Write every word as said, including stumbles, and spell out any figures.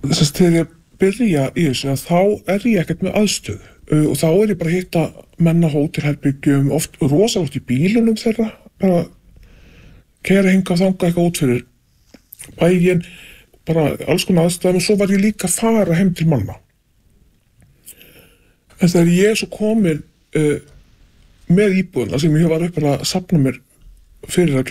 þess að þegar ég byrja í þessu að þá er ég ekkert með aðstöðu uh, og þá er ég bara að hitta menn á hótelherbyggjum, oft rosalegt í bílunum þeirra, bara keyra hingað og þangað eitthvað út fyrir bæinn, bara alls konar aðstæðum og svo var ég líka að fara heim til manna. En þegar ég svo komin uh, með íbúðuna sem ég var upp að safna mér fyrir að